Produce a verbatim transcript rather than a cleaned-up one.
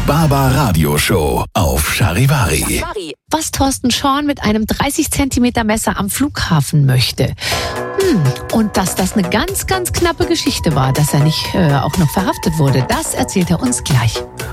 Baba Radio Show auf Charivari. Was Thorsten Schorn mit einem dreißig Zentimeter Messer am Flughafen möchte. Hm, und dass das eine ganz, ganz knappe Geschichte war, dass er nicht äh, auch noch verhaftet wurde, das erzählt er uns gleich.